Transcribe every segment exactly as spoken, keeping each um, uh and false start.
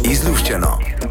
Izluščeno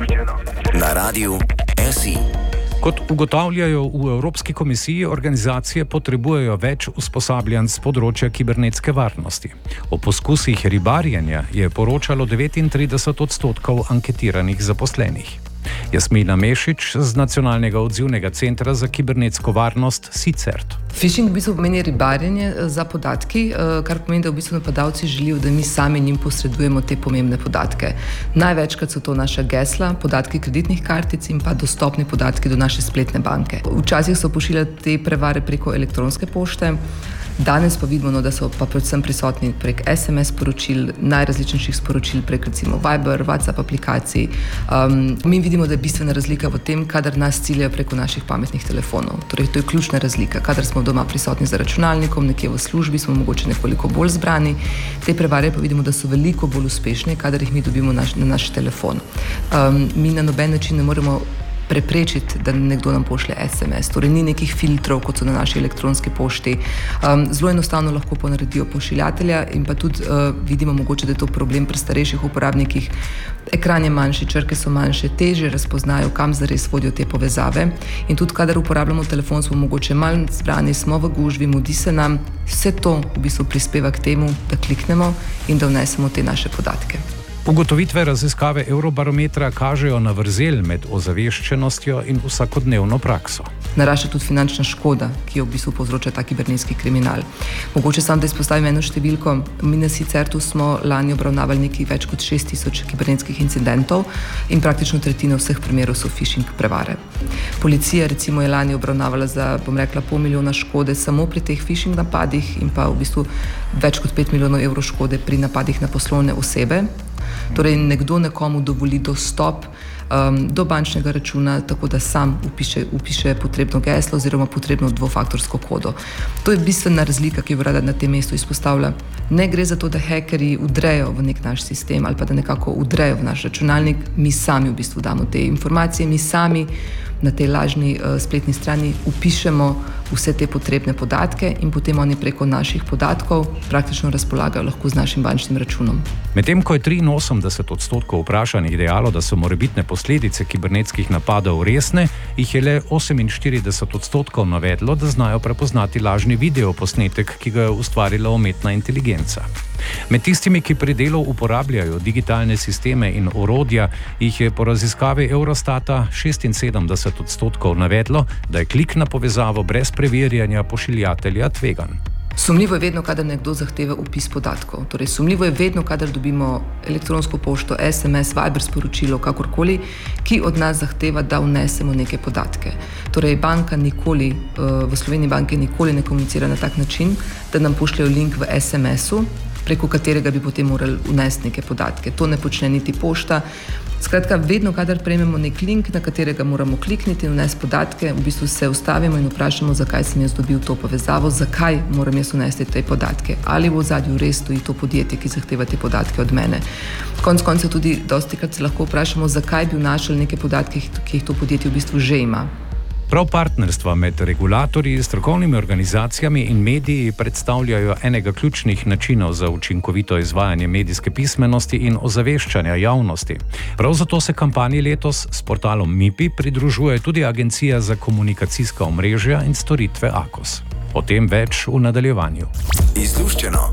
na radiju S I. Kot ugotavljajo v Evropski komisiji, organizacije potrebujejo več usposabljanj z področja kibernetske varnosti. O poskusih ribarjenja je poročalo devetintrideset odstotkov anketiranih zaposlenih. Jasmina Mešič z Nacionalnega odzivnega centra za kibernetsko varnost CICERT. Phishing v bistvu pomeni ribarjenje za podatki, kar pomeni, da v bistvu napadalci želijo, da mi sami njim posredujemo te pomembne podatke. Največkrat so to naša gesla, podatki kreditnih kartic in pa dostopni podatki do naše spletne banke. Včasih so pošiljali te prevare preko elektronske pošte, danes pa vidimo, no, da so pa predvsem prisotni prek S M S sporočil, najrazličnejših sporočil prek recimo Viber, WhatsApp aplikacij. Um, mi vidimo, da je bistvena razlika v tem, kadar nas ciljajo preko naših pametnih telefonov. Torej, to je ključna razlika. Kadar smo doma prisotni za računalnikom, nekje v službi, smo mogoče nekoliko bolj zbrani. Te prevare pa vidimo, da so veliko bolj uspešne, kadar jih mi dobimo naš, na naš telefon. Um, mi na noben način ne moremo preprečiti, da nekdo nam pošlje S M S. Torej, ni nekih filtrov, kot so na naši elektronski pošti. Um, zelo enostavno lahko ponaredijo pošiljatelja in pa tudi uh, vidimo mogoče, da je to problem pri starejših uporabnikih. Ekran je manjši, črke so manjše, težje razpoznajo, kam zares vodijo te povezave. In tudi, kadar uporabljamo telefon, smo mogoče manj zbrani, smo v gužvi, mudi se nam. Vse to v bistvu prispeva k temu, da kliknemo in da vnesemo te naše podatke. Ugotovitve raziskave Eurobarometra kažejo na vrzel med ozaveščenostjo in vsakodnevno prakso. Narašča tudi finančna škoda, ki jo v bistvu povzroča ta kibernetski kriminal. Mogoče samo, da izpostavim eno številko. Mi na CICERT-u smo lani obravnavali nekaj več kot šest tisoč kibernetskih incidentov in praktično tretjina vseh primerov so phishing prevare. Policija recimo je lani obravnavala za, bom rekla, pol milijona škode samo pri teh phishing napadih in pa v bistvu več kot pet milijonov evrov škode pri napadih na poslovne osebe. Torej, nekdo nekomu dovoli dostop um, do bančnega računa, tako da sam upiše, upiše potrebno geslo oziroma potrebno dvofaktorsko kodo. To je bistvena razlika, ki jo rada na tem mestu izpostavlja. Ne gre za to, da hekerji vdrejo v nek naš sistem ali pa da nekako vdrejo v naš računalnik, mi sami v bistvu damo te informacije, mi sami na tej lažni uh, spletni strani upišemo vse te potrebne podatke in potem oni preko naših podatkov praktično razpolagajo lahko z našim bančnim računom. Medtem ko je triinosemdeset odstotkov vprašanih dejalo, da so morebitne posledice kibernetskih napadov resne, jih je le oseminštirideset odstotkov navedlo, da znajo prepoznati lažni videoposnetek, ki ga je ustvarila umetna inteligenca. Med tistimi, ki pri delu uporabljajo digitalne sisteme in orodja, jih je po raziskavi Eurostata šestinsedemdeset odstotkov navedlo, da je klik na povezavo brez preverjanja pošiljatelja tvegan. Sumljivo je vedno, kadar nekdo zahteva vpis podatkov. Torej, sumljivo je vedno, kadar dobimo elektronsko pošto, S M S, Viber sporočilo, kakorkoli, ki od nas zahteva, da vnesemo neke podatke. Torej, banka nikoli, v Sloveniji banke nikoli ne komunicira na tak način, da nam pošljajo link v S M S-u, preko katerega bi potem morali vnesti neke podatke. To ne počne niti pošta. Skratka, vedno, kadar prejmemo nek link, na katerega moramo klikniti in vnesti podatke, v bistvu se ustavimo in vprašamo, zakaj sem jaz dobil to povezavo, zakaj moram jaz vnesti te podatke. Ali v ozadju res stoji to podjetje, ki zahteva te podatke od mene. Konec koncev tudi dostikrat se lahko vprašamo, zakaj bi vnašali neke podatke, ki jih to podjetje v bistvu že ima. Prav partnerstva med regulatorji, strokovnimi organizacijami in mediji predstavljajo enega ključnih načinov za učinkovito izvajanje medijske pismenosti in ozaveščanja javnosti. Prav zato se kampanji letos s portalom MIPI pridružuje tudi Agencija za komunikacijska omrežja in storitve Akos. O tem več v nadaljevanju. Izluščeno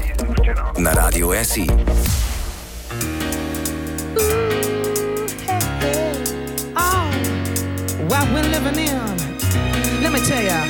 na radiju S I. What we're living in, let me tell ya,